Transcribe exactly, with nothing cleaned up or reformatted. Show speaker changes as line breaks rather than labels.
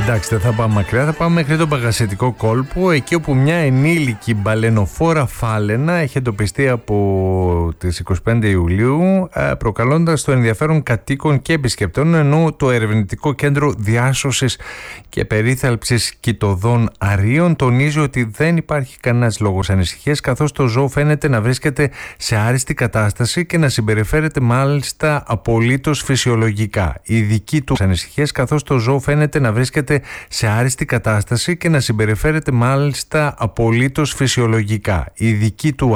Εντάξει, δεν θα πάμε μακριά, θα πάμε μέχρι τον Παγασετικό κόλπο, εκεί όπου μια ενήλικη μπαλαινοφόρα φάλαινα έχει εντοπιστεί από τις είκοσι πέντε Ιουλίου, προκαλώντας το ενδιαφέρον κατοίκων και επισκεπτών, ενώ το Ερευνητικό Κέντρο Διάσωσης και Περίθαλψης Κητωδών Αρίων τονίζει ότι δεν υπάρχει κανένας λόγος ανησυχίας, καθώς το ζώο φαίνεται να βρίσκεται σε άριστη κατάσταση και να συμπεριφέρεται μάλιστα απολύτως φυσιολογικά. Η δική του ανησυχίες, καθώς το ζώο φαίνεται να βρίσκεται σε άριστη κατάσταση και να συμπεριφέρεται μάλιστα απολύτως φυσιολογικά. Η δική του